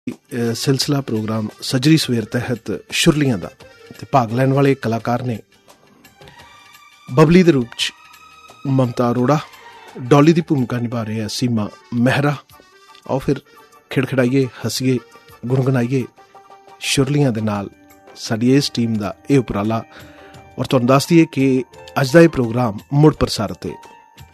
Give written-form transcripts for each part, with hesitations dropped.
सिलसिला प्रोग्राम सजरी सवेर तहत शुरलियां दा ते भाग लैण वाले कलाकार ने बबली दे रूप च ममता अरोड़ा, डॉली की भूमिका निभा रहे हैं सीमा मेहरा। आओ फिर खिड़खिड़ाइए, हसीए, गुणगुनाइए शुरलियां दे नाल साडी इस टीम का यह उपराला। और तुहानूं दस दईए कि अज का यह प्रोग्राम मुड़ प्रसारित है।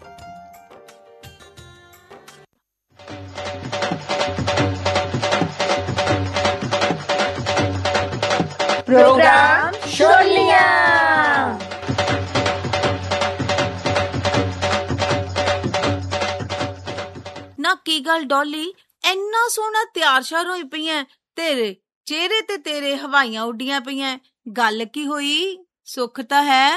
प्रोग्राम शुरलियां। ना की गल डॉली, इन्ना सोहना तैयार श्यार होई पई ऐ, तेरे चेहरे ते तेरे हवाइयां उड्डियां पईयां। गल की होई? सुख तां है?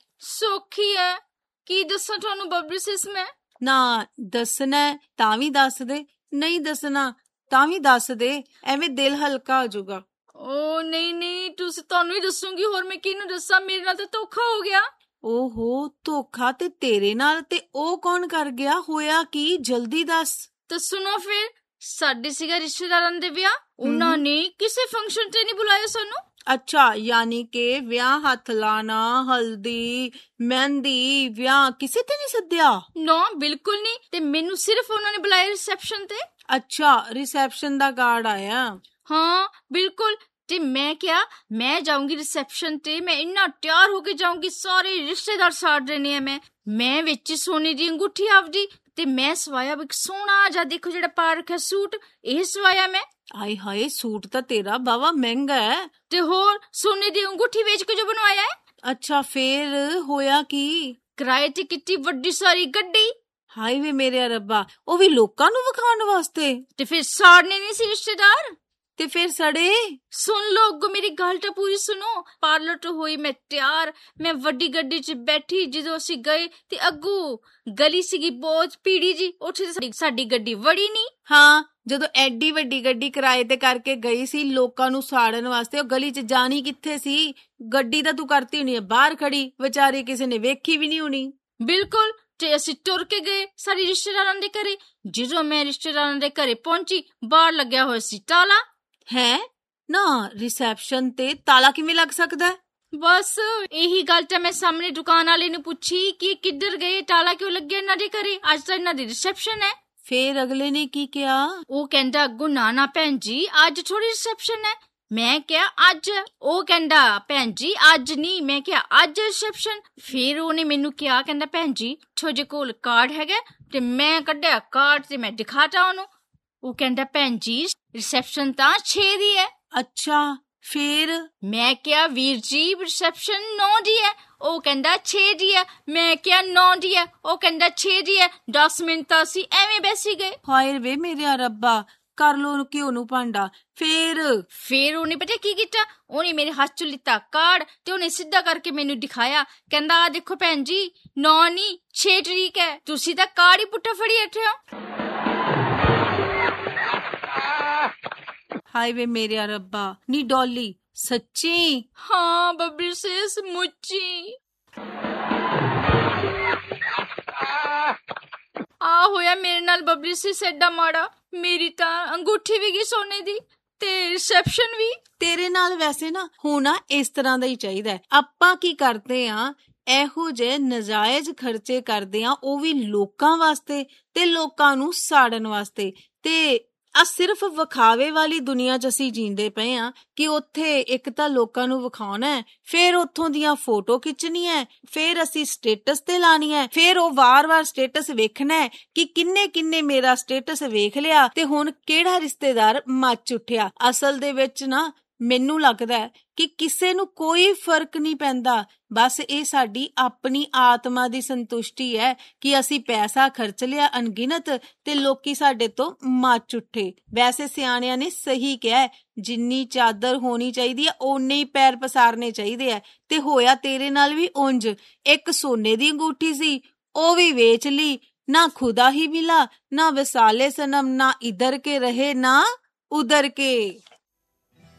सुख ही है। की दस्सां तुहानूं बबली सिस मैं? ना दसना तां भी दस दे, नहीं दसना तां भी दस दे, एवें दिल हल्का हो जाऊगा। ओ नहीं तुसी तुहानूं ही दसूंगी, होर मैं किहनूं दस्सां? मेरे नाल ते धोखा हो गया। ओहो, धोखा ते तेरे नाल? ते ओ कौन कर गया? होया की? जल्दी दस। तो सुनो फिर, साडे सीगा रिश्तेदारां दे विआह, उन्हां ने किसे फंक्शन ते नहीं बुलाया सानू। अच्छा, यानी के विआह हथ लाना, हल्दी मेहंदी विआह किसे ते नहीं सद्या? ना बिल्कुल नहीं, ते मैनू सिर्फ उन्होंने बुलाया रिसेप्शन ते। अच्छा, रिसेप्शन दा कार्ड आया? हाँ बिल्कुल। ते मैं क्या, मैं जाऊंगी रिसेप्शन ते, मैं इन्ना तैयार होके जाऊंगी, सारे रिश्तेदार साथ रहने हैं। मैं विच सोने दी अंगूठी आवदी, ते मैं सवाया एक सोहना जा, देखो जेड़ा पा रखा सूट, एह सवाया मैं। आय हाय, सूट तां तेरा बावा महंगा है। ते होर सोने दी अंगूठी बेच के जो बनवाया है। अच्छा, फिर होया की? किराए ते कितनी वड्डी सारी गड्डी। हाय वे मेरे रब्बा, ओ भी लोकां नूं विखाण वास्ते? ते फिर साड़ने नहीं सी रिश्तेदार, ते फिर सड़े? सुन लो अगो, मेरी गल तो पूरी सुनो। पार्लर तो होई मैं तैयार, मैं वड्डी गड्डी च बैठी, जदों असीं गए ते अगू गली सीगी बहुत भीड़ी जी, उत्थे साडी गड्डी वड़ी नहीं। हाँ, जदों एडी वड्डी गड्डी किराए ते करके गई सी लोकां नूं साड़न वास्ते, ओ गली च जानी कित्थे सी? गड्डी तां तू करती होनी है बाहर खड़ी, विचारी किसी ने वेखी भी नहीं होनी। बिल्कुल। ते असीं टुर के गए सारी रिश्तेदारां दे घरे। जदों मैं रिश्तेदारां दे घरे पहुंची, बाहर लग्या होया सी ताला। है ना, रिसेप्शन ते ताला किवें लग सकदा है? बस यही गल ते मैं सामने दुकान वाले ने पूछी कि किधर गए, ताला क्यों लगे इन्हां दे घरे, अज तां इन्हां दी रिसेप्शन है। फिर अगले ने की किया? ओ कहंदा अग्गों ना भैन जी, अज थोड़ी रिसेप्शन है। मैं क्या अज? ओ कहंदा भैन जी अज नहीं। मैं क्या अज रिसेप्शन? फिर उन्हें मैनू क्या, कहंदा भैन जी थोड़े कोल कार्ड हैगा, ते मैं कड्ढिया कार्ड ते मैं दिखाता ओनू। वो कहंदा भैन जी रिसेप्शन तां 6 दी है। अच्छा, फिर? मैं क्या वीर जी रिसेप्शन 9 दी है। ओ कहंदा 6 दी है। मैं क्या 9 दी है। ओ कहंदा 6 दी है। 10 मिनट तां असीं एवें बैसी गए। हाय वे मेरे रब्बा, कर लो घ्यो नू भांडा। फिर उन्हें पता की कीता? उन्हें मेरे हाथ चो लिता कार्ड ते उन्हें सीधा करके मैनू दिखाया, कहंदा आ देखो भैन जी 9 नहीं 6 तरीक है, तुसी तां कार्ड ही पुट्ठा फड़ी बैठे हो। हाय वे मेरे रब्बा, नी डॉली सच्ची? हाँ बबली सिस, मुच्ची। आ होया मेरे नाल बबली सिस एडा माड़ा। मेरी तां अंगूठी भी गई सोने दी ते रिसेप्शन भी। तेरे नाल वैसे ना होना इस तरह दा ही चाहिदा है। आपां की करदे आ, ਇਹੋ ਜਿਹੇ ਨਜਾਇਜ਼ ਖਰਚੇ ਕਰਦੇ ਆ, ਉਹ ਵੀ ਲੋਕਾਂ ਵਾਸਤੇ ਤੇ ਲੋਕਾਂ ਨੂੰ ਸਾੜਨ ਵਾਸਤੇ। ਤੇ ਆ ਸਿਰਫ ਵਿਖਾਵੇ ਵਾਲੀ ਦੁਨੀਆ 'ਚ ਅਸੀਂ ਜੀਂਦੇ ਪਏ ਆ ਕਿ ਉੱਥੇ ਇੱਕ ਤਾਂ ਲੋਕਾਂ ਨੂੰ ਵਿਖਾਉਣਾ ਹੈ, ਫਿਰ ਉੱਥੋਂ ਦੀਆਂ ਫੋਟੋ ਖਿੱਚਣੀ ਹੈ, ਫਿਰ ਅਸੀਂ ਸਟੇਟਸ ਤੇ ਲਾਣੀ ਹੈ, ਫਿਰ ਉਹ ਵਾਰ-ਵਾਰ ਸਟੇਟਸ ਵੇਖਣਾ ਹੈ ਕਿ ਕਿੰਨੇ ਮੇਰਾ ਸਟੇਟਸ ਵੇਖ ਲਿਆ ਤੇ ਹੁਣ ਕਿਹੜਾ ਰਿਸ਼ਤੇਦਾਰ ਮੱਚ ਉੱਠਿਆ। ਅਸਲ ਦੇ ਵਿੱਚ ਨਾ ਮੈਨੂੰ ਲੱਗਦਾ ਹੈ ਕਿ ਕਿਸੇ ਨੂੰ ਕੋਈ ਫਰਕ ਨਹੀਂ ਪੈਂਦਾ, ਬਸ ਇਹ ਸਾਡੀ ਆਪਣੀ ਆਤਮਾ ਦੀ ਸੰਤੁਸ਼ਟੀ ਹੈ ਕਿ ਅਸੀਂ ਪੈਸਾ ਖਰਚ ਲਿਆ ਅਣਗਿਣਤ ਤੇ ਲੋਕੀ ਸਾਡੇ ਤੋਂ ਮੱਚ ਉੱਠੇ। ਵੈਸੇ ਸਿਆਣਿਆਂ ਨੇ ਸਹੀ ਕਿਹਾ, ਜਿੰਨੀ ਚਾਦਰ ਹੋਣੀ ਚਾਹੀਦੀ ਹੈ ਓਨੇ ਹੀ ਪੈਰ ਪਸਾਰਨੇ ਚਾਹੀਦੇ ਆ। ਤੇ ਹੋਇਆ ਤੇਰੇ ਨਾਲ ਵੀ ਉਂਝ। ਇੱਕ ਸੋਨੇ ਦੀ ਅੰਗੂਠੀ ਸੀ, ਉਹ ਵੀ ਵੇਚ ਲਈ। ਨਾ ਖੁਦਾ ਹੀ ਮਿਲਾ, ਨਾ ਵਿਸਾਲੇ ਸਨਮ, ਨਾ ਇਧਰ ਕੇ ਰਹੇ ਨਾ ਉਧਰ ਕੇ।